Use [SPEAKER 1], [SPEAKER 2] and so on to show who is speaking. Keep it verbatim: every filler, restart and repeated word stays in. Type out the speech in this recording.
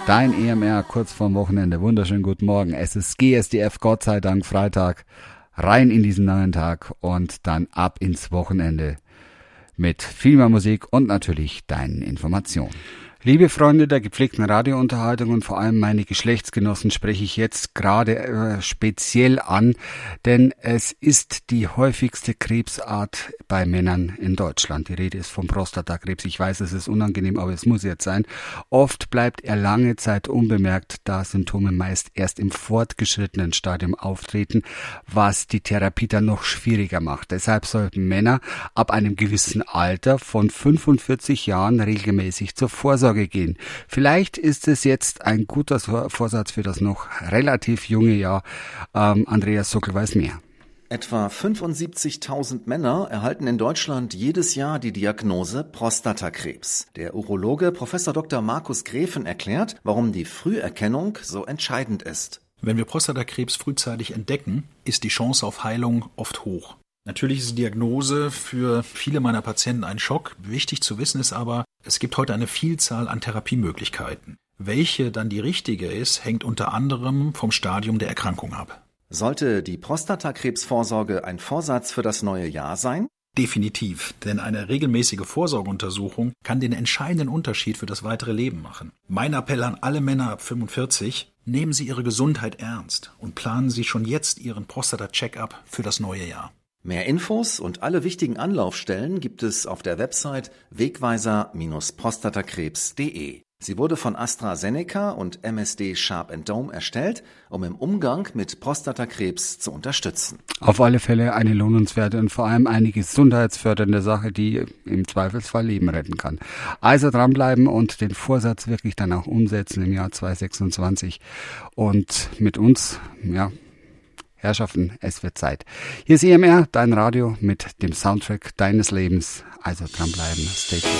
[SPEAKER 1] Dein E M R kurz vorm Wochenende. Wunderschönen guten Morgen. Es ist G S D F, Gott sei Dank, Freitag. Rein in diesen neuen Tag und dann ab ins Wochenende mit viel mehr Musik und natürlich deinen Informationen. Liebe Freunde der gepflegten Radiounterhaltung und vor allem meine Geschlechtsgenossen spreche ich jetzt gerade äh, speziell an, denn es ist die häufigste Krebsart bei Männern in Deutschland. Die Rede ist vom Prostatakrebs. Ich weiß, es ist unangenehm, aber es muss jetzt sein. Oft bleibt er lange Zeit unbemerkt, da Symptome meist erst im fortgeschrittenen Stadium auftreten, was die Therapie dann noch schwieriger macht. Deshalb sollten Männer ab einem gewissen Alter von fünfundvierzig Jahren regelmäßig zur Vorsorge gehen. Vielleicht ist es jetzt ein guter Vorsatz für das noch relativ junge Jahr. Ähm, Andreas Sockel weiß mehr.
[SPEAKER 2] Etwa fünfundsiebzigtausend Männer erhalten in Deutschland jedes Jahr die Diagnose Prostatakrebs. Der Urologe Professor Doktor Markus Gräfen erklärt, warum die Früherkennung so entscheidend ist.
[SPEAKER 3] Wenn wir Prostatakrebs frühzeitig entdecken, ist die Chance auf Heilung oft hoch. Natürlich ist die Diagnose für viele meiner Patienten ein Schock. Wichtig zu wissen ist aber, es gibt heute eine Vielzahl an Therapiemöglichkeiten. Welche dann die richtige ist, hängt unter anderem vom Stadium der Erkrankung ab.
[SPEAKER 2] Sollte die Prostatakrebsvorsorge ein Vorsatz für das neue Jahr sein?
[SPEAKER 3] Definitiv, denn eine regelmäßige Vorsorgeuntersuchung kann den entscheidenden Unterschied für das weitere Leben machen. Mein Appell an alle Männer ab fünfundvierzig, nehmen Sie Ihre Gesundheit ernst und planen Sie schon jetzt Ihren Prostata-Check-up für das neue Jahr.
[SPEAKER 2] Mehr Infos und alle wichtigen Anlaufstellen gibt es auf der Website wegweiser Bindestrich prostatakrebs punkt de. Sie wurde von AstraZeneca und M S D Sharp and Dome erstellt, um im Umgang mit Prostatakrebs zu unterstützen.
[SPEAKER 1] Auf alle Fälle eine lohnenswerte und vor allem eine gesundheitsfördernde Sache, die im Zweifelsfall Leben retten kann. Also dranbleiben und den Vorsatz wirklich dann auch umsetzen im Jahr zweitausendsechsundzwanzig. Und mit uns, ja, Herrschaften, es wird Zeit. Hier ist E M R, dein Radio mit dem Soundtrack deines Lebens. Also dranbleiben, stay tuned.